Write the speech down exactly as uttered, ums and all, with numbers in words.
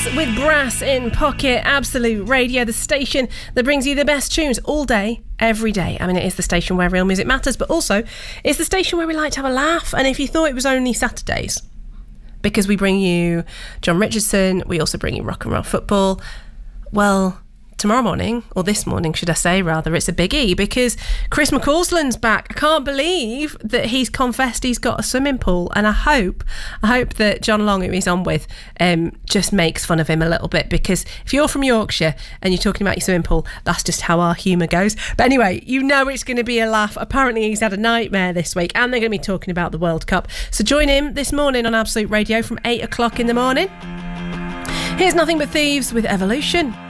with Brass in Pocket, Absolute Radio, the station that brings you the best tunes all day, every day. I mean, it is the station where real music matters, but also it's the station where we like to have a laugh. And if you thought it was only Saturdays, because we bring you John Richardson, we also bring you rock and roll football, well, tomorrow morning, or this morning should I say rather, it's a biggie because Chris McCausland's back. I can't believe that he's confessed he's got a swimming pool, and I hope I hope that John Long, who he's on with, um, just makes fun of him a little bit, because if you're from Yorkshire and you're talking about your swimming pool, that's just how our humour goes. But anyway, you know it's going to be a laugh. Apparently he's had a nightmare this week and they're going to be talking about the World Cup. So join him this morning on Absolute Radio from eight o'clock in the morning. Here's Nothing But Thieves with Evolution.